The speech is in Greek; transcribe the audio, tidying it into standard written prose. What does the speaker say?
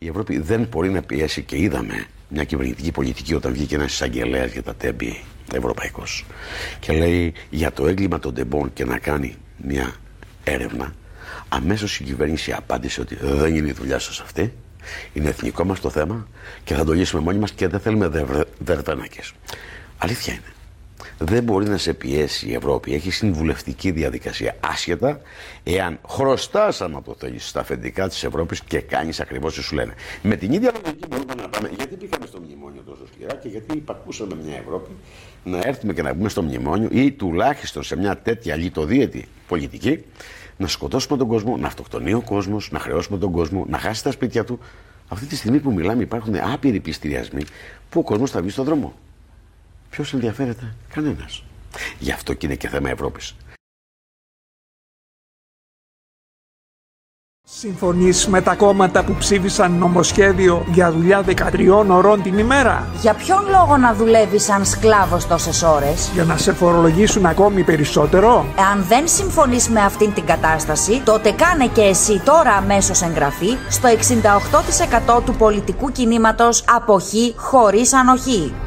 Η Ευρώπη δεν μπορεί να πιέσει, και είδαμε μια κυβερνητική πολιτική όταν βγήκε ένας εισαγγελέας για τα τέμπη ευρωπαϊκός και λέει για το έγκλημα των τεμπών και να κάνει μια έρευνα, αμέσως η κυβέρνηση απάντησε ότι δεν είναι η δουλειά σας αυτή, είναι εθνικό μας το θέμα και θα το λύσουμε μόνοι μας και δεν θέλουμε δερβένακες. Αλήθεια είναι. Δεν μπορεί να σε πιέσει η Ευρώπη. Έχει συμβουλευτική διαδικασία άσχετα εάν χρωστάς, άμα το θέλεις, στα αφεντικά της Ευρώπης και κάνεις ακριβώς τι σου λένε. Με την ίδια λογική μπορούμε να πάμε. Γιατί πήγαμε στο μνημόνιο τόσο σκληρά και γιατί υπακούσαμε μια Ευρώπη να έρθουμε και να μπούμε στο μνημόνιο ή τουλάχιστον σε μια τέτοια λιτοδίαιτη πολιτική να σκοτώσουμε τον κόσμο, να αυτοκτονεί ο κόσμος, να χρεώσουμε τον κόσμο, να χάσει τα σπίτια του. Αυτή τη στιγμή που μιλάμε υπάρχουν άπειροι πληστηριασμοί που ο κόσμος θα βγει στον δρόμο. Ποιος ενδιαφέρεται? Κανένας. Γι' αυτό και είναι και θέμα Ευρώπης. Συμφωνείς με τα κόμματα που ψήφισαν νομοσχέδιο για δουλειά 13 ωρών την ημέρα? Για ποιον λόγο να δουλεύεις σαν σκλάβος τόσες ώρες? Για να σε φορολογήσουν ακόμη περισσότερο? Αν δεν συμφωνείς με αυτήν την κατάσταση, τότε κάνε και εσύ τώρα αμέσως εγγραφή στο 68% του πολιτικού κινήματος Αποχή χωρίς ανοχή.